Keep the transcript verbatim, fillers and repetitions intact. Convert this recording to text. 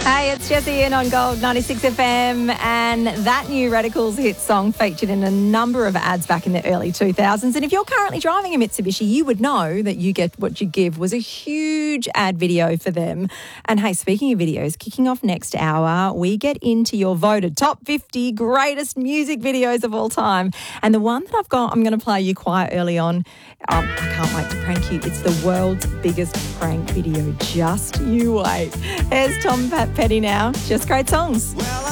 Hey, it's Jessie in on Gold ninety-six F M, and that new Radicals hit song featured in a number of ads back in the early two thousands. And if you're currently driving a Mitsubishi, you would know that You Get What You Give was a huge ad video for them. And hey, speaking of videos, kicking off next hour, we get into your voted top fifty greatest music videos of all time. And the one that I've got, I'm going to play you quite early on. Um, I can't wait to prank you. It's the world's biggest prank video. Just you wait. Here's Tom Petty now. Just great songs.